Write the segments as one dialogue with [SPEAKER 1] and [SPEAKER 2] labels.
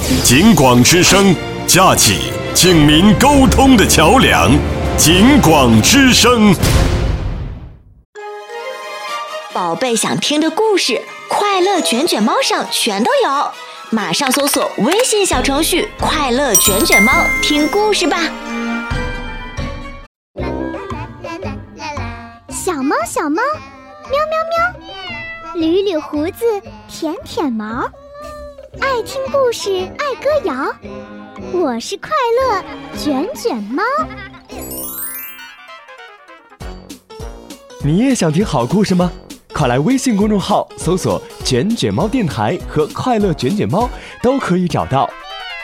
[SPEAKER 1] 警广之声，架起警民沟通的桥梁。警广之声，
[SPEAKER 2] 宝贝想听的故事，快乐卷卷猫上全都有，马上搜索微信小程序“快乐卷卷猫”，听故事吧。
[SPEAKER 3] 小猫小猫，喵喵喵，捋捋胡子，舔舔毛，爱听故事，爱歌谣，我是快乐卷卷猫。
[SPEAKER 4] 你也想听好故事吗？快来微信公众号搜索“卷卷猫电台”和“快乐卷卷猫”，都可以找到。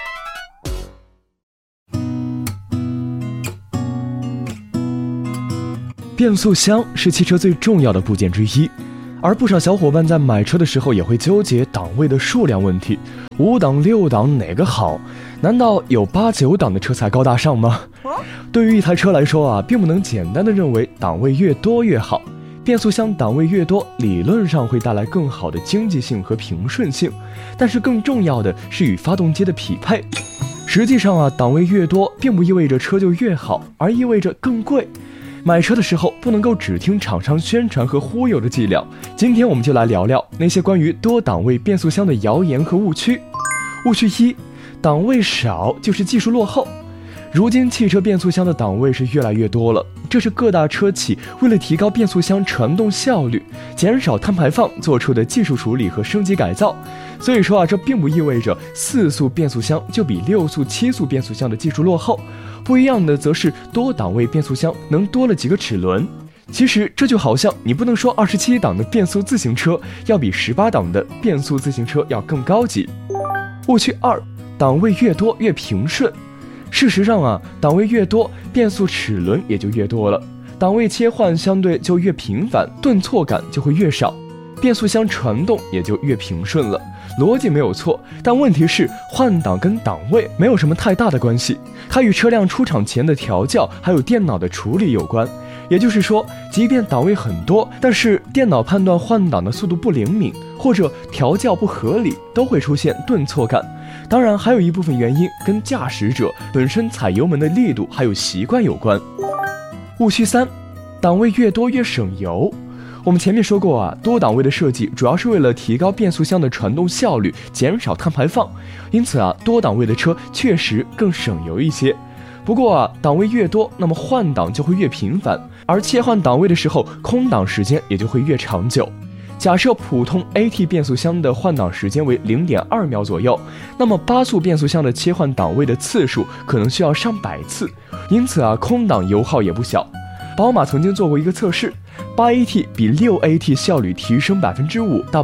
[SPEAKER 4] 变速箱是汽车最重要的部件之一，而不少小伙伴在买车的时候也会纠结档位的数量问题，5档6档哪个好？难道有8、9档的车才高大上吗？对于一台车来说啊，并不能简单的认为档位越多越好。变速箱档位越多，理论上会带来更好的经济性和平顺性，但是更重要的是与发动机的匹配。实际上啊，档位越多并不意味着车就越好，而意味着更贵。买车的时候不能够只听厂商宣传和忽悠的伎俩。今天我们就来聊聊那些关于多档位变速箱的谣言和误区。误区1，档位少就是技术落后。如今汽车变速箱的档位是越来越多了，这是各大车企为了提高变速箱传动效率、减少碳排放做出的技术处理和升级改造。所以说啊，这并不意味着4速变速箱就比6速、7速变速箱的技术落后。不一样的则是多档位变速箱能多了几个齿轮。其实这就好像你不能说27档的变速自行车要比18档的变速自行车要更高级。误区2，档位越多越平顺。事实上啊，档位越多，变速齿轮也就越多了，档位切换相对就越频繁，顿挫感就会越少，变速箱传动也就越平顺了。逻辑没有错，但问题是换挡跟档位没有什么太大的关系，它与车辆出厂前的调教还有电脑的处理有关。也就是说，即便档位很多，但是电脑判断换挡的速度不灵敏，或者调教不合理，都会出现顿挫感。当然还有一部分原因跟驾驶者本身踩油门的力度还有习惯有关。误区3，档位越多越省油。我们前面说过啊，多档位的设计主要是为了提高变速箱的传动效率，减少碳排放，因此啊，多档位的车确实更省油一些。不过啊，档位越多，那么换挡就会越频繁，而切换档位的时候，空档时间也就会越长久。假设普通 AT 变速箱的换挡时间为 0.2 秒左右，那么8速变速箱的切换档位的次数可能需要上百次，因此啊，空档油耗也不小。宝马曾经做过一个测试，8AT 比6AT 效率提升 5% 到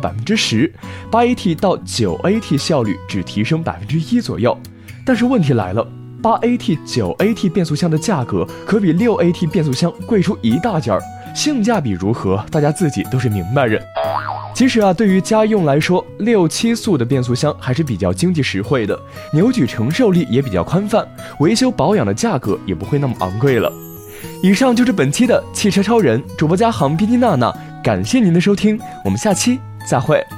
[SPEAKER 4] 10%，8AT 到 9AT 效率只提升 1% 左右。但是问题来了，8AT、9AT 变速箱的价格可比6AT 变速箱贵出一大截儿，性价比如何，大家自己都是明白人。其实啊，对于家用来说，6、7速的变速箱还是比较经济实惠的，扭矩承受力也比较宽泛，维修保养的价格也不会那么昂贵了。以上就是本期的汽车超人，主播嘉航、编辑娜娜，感谢您的收听，我们下期再会。